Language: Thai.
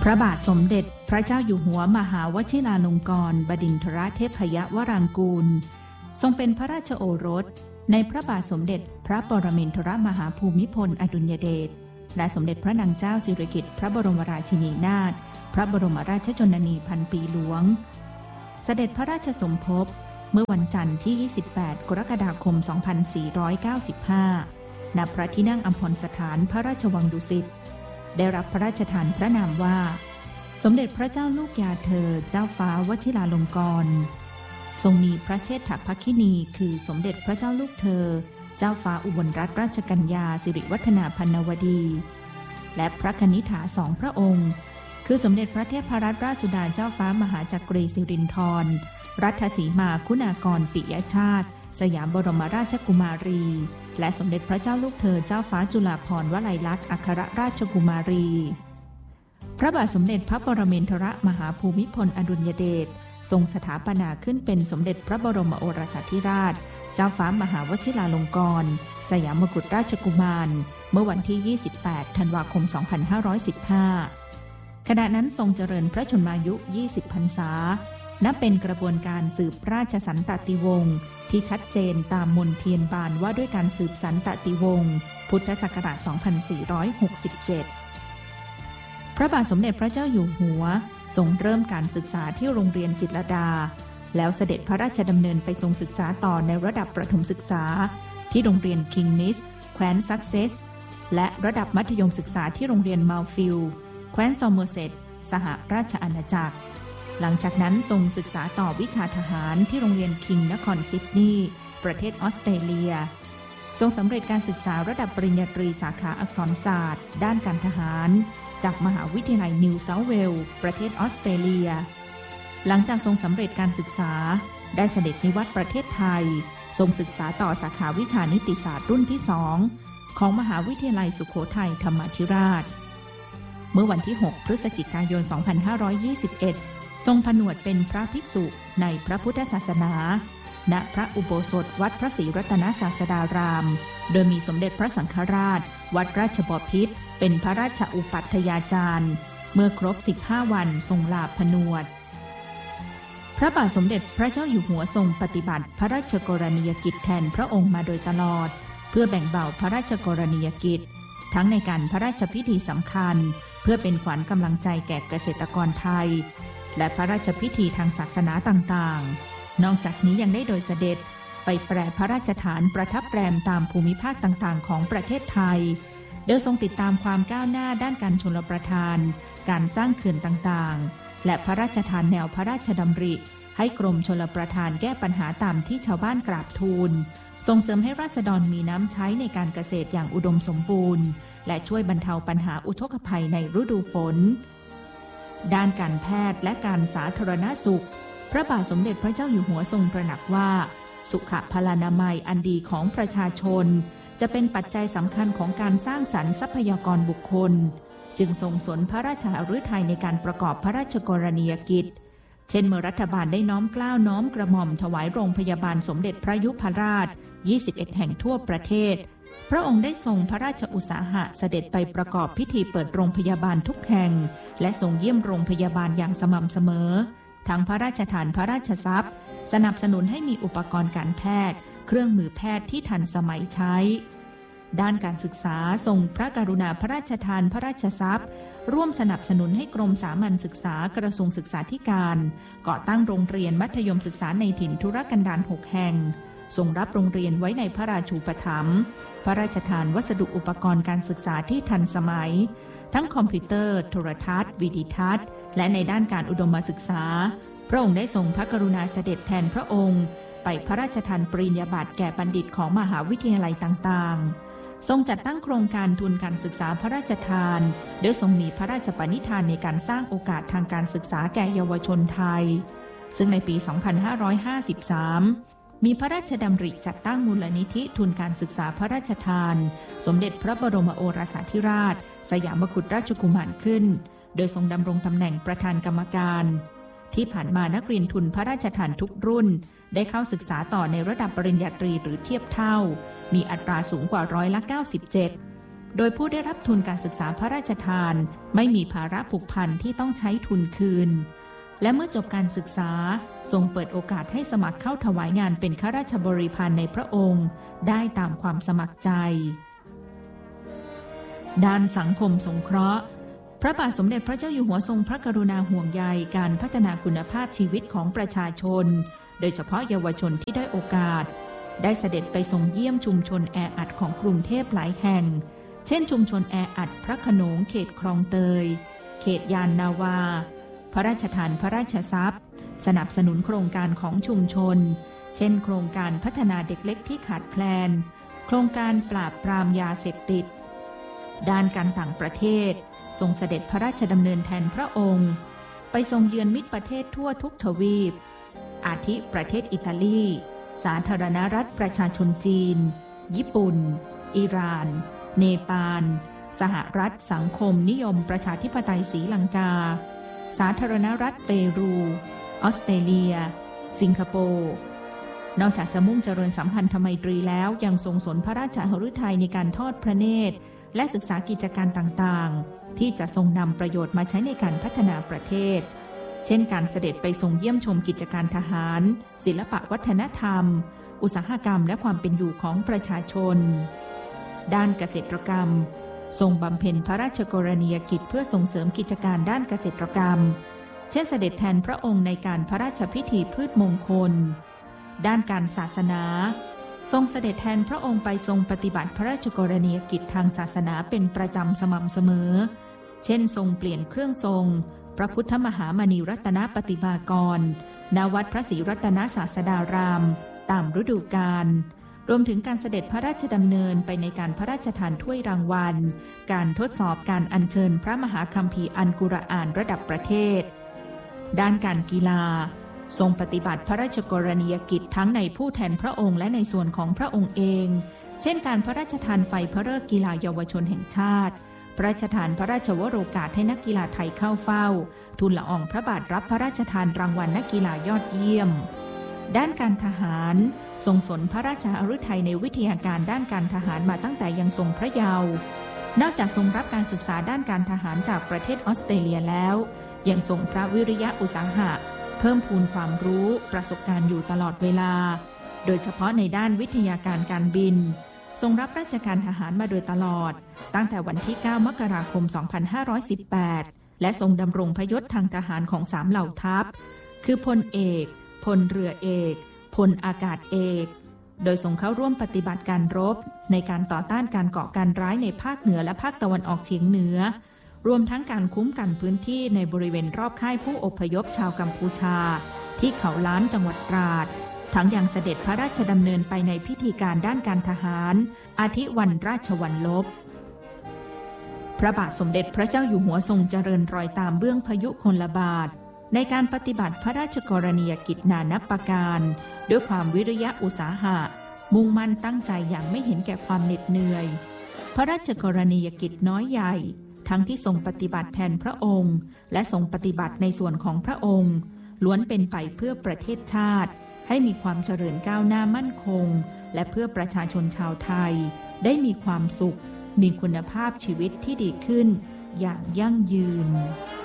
ระบาทสมเด็จพระเจ้าอยู่หัวมหาวชิราลงกรณ์บดินทรเทพยวรางกูลทรงเป็นพระราชโอรสในพระบาทสมเด็จพระปรมินทรมหาภูมิพลอดุลยเดชและสมเด็จพระนางเจ้าสิริกิติ์พระบรมราชินีนาถพระบรมราชชนนีพันปีหลวงเสด็จพระราชสมภพเมื่อวันจันทร์ที่ 28 กรกฎาคม 2495 ณ พระที่นั่งอัมพรสถานพระราชวังดุสิตได้รับพระราชทานพระนามว่าสมเด็จพระเจ้าลูกยาเธอเจ้าฟ้าวชิราลงกรณ์ทรงมีพระเชษฐภคินีคือสมเด็จพระเจ้าลูกเธอเจ้าฟ้าอุบลรัตนราชกัญญาสิริวัฒนาพรรณวดีและพระคณิษฐาสองพระองค์คือสมเด็จพระเทพรัตนราชสุดาเจ้าฟ้ามหาจักรีสิรินธรรัตสีมาคุณากรปิยชาติสยามบรมราชกุมารีและสมเด็จพระเจ้าลูกเธอเจ้าฟ้าจุฬาภรณ์วลัยลักษณ์อัครราชกุมารีพระบาทสมเด็จพระปรมินทรมหาภูมิพลอดุลยเดชทรงสถาปนาขึ้นเป็นสมเด็จพระบรมโอรสาธิราชเจ้าฟ้ามหาวชิราลงกรณ์สยามกุฎราชกุมารเมื่อวันที่ 28 ธันวาคม 2515 ขณะนั้นทรงเจริญพระชนมายุ 20 พรรษานับเป็นกระบวนการสืบราชสันตติวงศ์ที่ชัดเจนตามมนเทียนบานว่าด้วยการสืบสันตติวงศ์พุทธศักราช 2467 พระบาทสมเด็จพระเจ้าอยู่หัวทรงเริ่มการศึกษาที่โรงเรียนจิตรลดาแล้วเสด็จพระราชดำเนินไปทรงศึกษาต่อในระดับประถมศึกษาที่โรงเรียนคิงนิสแคว้นซักเซสและระดับมัธยมศึกษาที่โรงเรียนมัลฟิลด์แคว้นซอมเมอร์เซตสหราชอาณาจักรหลังจากนั้นทรงศึกษาต่อวิชาทหารที่โรงเรียนคิงนครซิดนีย์ประเทศออสเตรเลียทรงสำเร็จการศึกษาระดับปริญญาตรีสาขาอักษรศาสตร์ด้านการทหารจากมหาวิทยาลัยนิวเซาท์เวลส์ประเทศออสเตรเลียหลังจากทรงสำเร็จการศึกษาได้เสด็จนิวัตประเทศไทยทรงศึกษาต่อสาขาวิชานิติศาสตร์รุ่นที่ 2ของมหาวิทยาลัยสุโขทัยธรรมาธิราชเมื่อวันที่ 6 พฤศจิกายน 2521 ทรงผนวดเป็นพระภิกษุในพระพุทธศาสนาณพระอุโบสถวัดพระศรีรัตนศาสดารามโดยมีสมเด็จพระสังฆราชวัดราชบพิตรเป็นพระราชอุปัฏฐยาจารย์เมื่อครบ 15 วันทรงลาผนวดพระบาทสมเด็จพระเจ้าอยู่หัวทรงปฏิบัติพระราชกรณียกิจแทนพระองค์มาโดยตลอดเพื่อแบ่งเบาพระราชกรณียกิจทั้งในการพระราชพิธีสำคัญเพื่อเป็นขวัญกำลังใจแก่เกษตรกรไทยและพระราชพิธีทางศาสนาต่างๆนอกจากนี้ยังได้โดยเสด็จไปแปรพระราชฐานประทับแรมตามภูมิภาคต่างๆของประเทศไทยโดยทรงติดตามความก้าวหน้าด้านการชลประทานการสร้างเขื่อนต่างๆและพระราชทานแนวพระราชดำริให้กรมชลประทานแก้ปัญหาตามที่ชาวบ้านกราบทูลส่งเสริมให้ราษฎรมีน้ำใช้ในการเกษตรอย่างอุดมสมบูรณ์และช่วยบรรเทาปัญหาอุทกภัยในฤดูฝนด้านการแพทย์และการสาธารณสุขพระบาทสมเด็จพระเจ้าอยู่หัวทรงตระหนักว่าสุขพลานามัยอันดีของประชาชนจะเป็นปัจจัยสำคัญของการสร้างสรรค์ทรัพยากรบุคคลจึงทรงสนพระราชฤทัยในการประกอบพระราชกรณียกิจเช่นเมื่อรัฐบาลได้น้อมเกล้าน้อมกระหม่อมถวายโรงพยาบาลสมเด็จพระยุพราช21แห่งทั่วประเทศพระองค์ได้ทรงพระราชอุตสาหะเสด็จไปประกอบพิธีเปิดโรงพยาบาลทุกแห่งและทรงเยี่ยมโรงพยาบาลอย่างสม่ำเสมอทั้งพระราชทานพระราชทรัพย์สนับสนุนให้มีอุปกรณ์การแพทย์เครื่องมือแพทย์ที่ทันสมัยใช้ด้านการศึกษาทรงพระกรุณาพระราชทานพระราชทรัพย์ร่วมสนับสนุนให้กรมสามัญศึกษากระทรวงศึกษาธิการก่อตั้งโรงเรียนมัธยมศึกษาในถิ่นทุรกันดาร6แห่งทรงรับโรงเรียนไว้ในพระราชูปถัมภ์พระราชทานวัสดุอุปกรณ์การศึกษาที่ทันสมัยทั้งคอมพิวเตอร์โทรทัศน์วิดิทัศน์และในด้านการอุดมศึกษาพระองค์ได้ทรงพระกรุณาเสด็จแทนพระองค์ไปพระราชทานปริญญาบัตรแก่บัณฑิตของมหาวิทยาลัยต่างๆทรงจัดตั้งโครงการทุนการศึกษาพระราชทานโดยทรงมีพระราชปณิธานในการสร้างโอกาสทางการศึกษาแก่เยาวชนไทยซึ่งในปี 2553 มีพระราชดำริจัดตั้งมูลนิธิทุนการศึกษาพระราชทานสมเด็จพระบรมโอรสาธิราชสยามกุฎราชกุมารขึ้นโดยทรงดำรงตำแหน่งประธานกรรมการที่ผ่านมานักเรียนทุนพระราชทานทุกรุ่นได้เข้าศึกษาต่อในระดับปริญญาตรีหรือเทียบเท่ามีอัตราสูงกว่า97%โโดยผู้ได้รับทุนการศึกษาพระราชทานไม่มีภาระผูกพันที่ต้องใช้ทุนคืนและเมื่อจบการศึกษาทรงเปิดโอกาสให้สมัครเข้าถวายงานเป็นข้าราชบริพารในพระองค์ได้ตามความสมัครใจด้านสังคมสงเคราะห์พระบาทสมเด็จพระเจ้าอยู่หัวทรงพระกรุณาห่วงใยการพัฒนาคุณภาพชีวิตของประชาชนโดยเฉพาะเยาวชนที่ได้โอกาสได้เสด็จไปทรงเยี่ยมชุมชนแออัดของกรุงเทพหลายแห่งเช่นชุมชนแออัดพระโขนงเขตคลองเตยเขตยานนาวาพระราชทานพระราชทรัพย์สนับสนุนโครงการของชุมชนเช่นโครงการพัฒนาเด็กเล็กที่ขาดแคลนโครงการปราบปรามยาเสพติดด้านการต่างประเทศทรงเสด็จพระราชดำเนินแทนพระองค์ไปทรงเยือนมิตรประเทศทั่วทุกทวีปอาทิประเทศอิตาลีสาธารณรัฐประชาชนจีนญี่ปุ่นอิหร่านเนปาลสหรัฐสังคมนิยมประชาธิปไตยศรีลังกาสาธารณรัฐเปรูออสเตรเลียสิงคโปร์นอกจากจะมุ่งเจริญสัมพันธไมตรีแล้วยังทรงสนพระราชฤทัยในการทอดพระเนตรและศึกษากิจการต่างๆที่จะทรงนำประโยชน์มาใช้ในการพัฒนาประเทศเช่นการเสด็จไปทรงเยี่ยมชมกิจการทหารศิลปะวัฒนธรรมอุตสาหกรรมและความเป็นอยู่ของประชาชนด้านเกษตรกรรมทรงบำเพ็ญพระราชกรณียกิจเพื่อส่งเสริมกิจการด้านเกษตรกรรมเช่นเสด็จแทนพระองค์ในการพระราชพิธีพืชมงคลด้านการศาสนาทรงเสด็จแทนพระองค์ไปทรงปฏิบัติพระราชกรณียกิจทางศาสนาเป็นประจำสม่ำเสมอเช่นทรงเปลี่ยนเครื่องทรงพระพุทธมหามณีรัตนปฏิมากรณวัดพระศรีรัตนศาสดารามตามฤดูกาลรวมถึงการเสด็จพระราชดำเนินไปในการพระราชทานถ้วยรางวัลการทดสอบการอัญเชิญพระมหาคัมภีร์อัลกุรอานระดับประเทศด้านการกีฬาทรงปฏิบัติพระราชกรณียกิจทั้งในผู้แทนพระองค์และในส่วนของพระองค์เองเช่นการพระราชทานไฟพระฤกษ์กีฬาเยาวชนแห่งชาติพระราชทานพระราชวโรกาสให้นักกีฬาไทยเข้าเฝ้าทูลละอองพระบาทรับพระราชทานรางวัลนักกีฬายอดเยี่ยมด้านการทหารทรงสนพระราชฤทัยในวิทยาการด้านการทหารมาตั้งแต่ยังทรงพระเยาว์นอกจากทรงรับการศึกษาด้านการทหารจากประเทศออสเตรเลียแล้วยังทรงพระวิริยะอุตสาหะเพิ่มพูนความรู้ประสบการณ์อยู่ตลอดเวลาโดยเฉพาะในด้านวิทยาการการบินทรงรับราชการทหารมาโดยตลอดตั้งแต่วันที่ 9 มกราคม 2518 และทรงดำรงพยศทางทหารของ3เหล่าทัพคือพลเอกพลเรือเอกพลอากาศเอกโดยทรงเข้าร่วมปฏิบัติการรบในการต่อต้านการก่อการร้ายในภาคเหนือและภาคตะวันออกเฉียงเหนือรวมทั้งการคุ้มกันพื้นที่ในบริเวณรอบค่ายผู้อพยพชาวกัมพูชาที่เขาล้านจังหวัดตราดทั้งยังเสด็จพระราชดำเนินไปในพิธีการด้านการทหารอาทิวันราชวัลลบพระบาทสมเด็จพระเจ้าอยู่หัวทรงเจริญรอยตามเบื้องพยุคลบาทในการปฏิบัติพระราชกรณียกิจนานับประการด้วยความวิริยะอุตสาหะมุ่งมั่นตั้งใจอย่างไม่เห็นแก่ความเหน็ดเหนื่อยพระราชกรณียกิจน้อยใหญ่ทั้งที่ทรงปฏิบัติแทนพระองค์และทรงปฏิบัติในส่วนของพระองค์ล้วนเป็นไปเพื่อประเทศชาติให้มีความเจริญก้าวหน้ามั่นคงและเพื่อประชาชนชาวไทยได้มีความสุขมีคุณภาพชีวิตที่ดีขึ้นอย่างยั่งยืน